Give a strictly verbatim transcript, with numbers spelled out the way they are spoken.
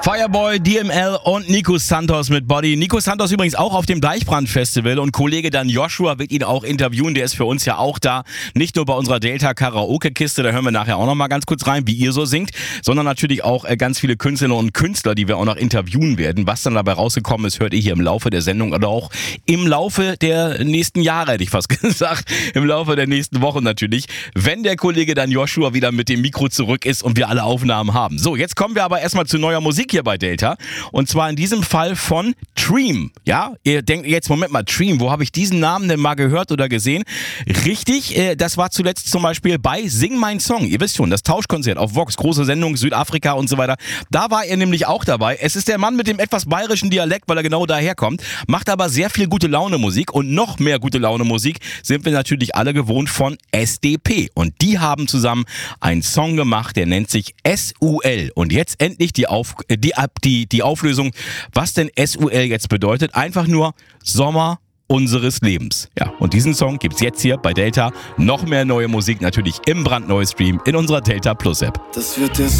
Fireboy, D M L und Nico Santos mit Body. Nico Santos übrigens auch auf dem Deichbrand-Festival und Kollege Dan Joshua wird ihn auch interviewen. Der ist für uns ja auch da. Nicht nur bei unserer Delta-Karaoke-Kiste, da hören wir nachher auch noch mal ganz kurz rein, wie ihr so singt, sondern natürlich auch ganz viele Künstlerinnen und Künstler, die wir auch noch interviewen werden. Was dann dabei rausgekommen ist, hört ihr hier im Laufe der Sendung oder auch im Laufe der nächsten Jahre, hätte ich fast gesagt. Im Laufe der nächsten Wochen natürlich, wenn der Kollege Dan Joshua wieder mit dem Mikro zurück ist und wir alle Aufnahmen haben. So, jetzt kommen wir aber erstmal zu neuer Musik hier bei Delta. Und zwar in diesem Fall von Dream. Ja, ihr denkt jetzt, Moment mal, Dream, wo habe ich diesen Namen denn mal gehört oder gesehen? Richtig, äh, das war zuletzt zum Beispiel bei Sing Mein Song. Ihr wisst schon, das Tauschkonzert auf Vox, große Sendung, Südafrika und so weiter. Da war er nämlich auch dabei. Es ist der Mann mit dem etwas bayerischen Dialekt, weil er genau daher kommt, macht aber sehr viel gute Laune Musik und noch mehr gute Laune Musik sind wir natürlich alle gewohnt von S D P. Und die haben zusammen einen Song gemacht, der nennt sich S U L. Und jetzt endlich die, Auf, die, die, die Auflösung, was denn S U L jetzt bedeutet. Einfach nur Sommer unseres Lebens. Ja, und diesen Song gibt's jetzt hier bei Delta. Noch mehr neue Musik natürlich im brandneuen Stream in unserer Delta Plus App. Das wird der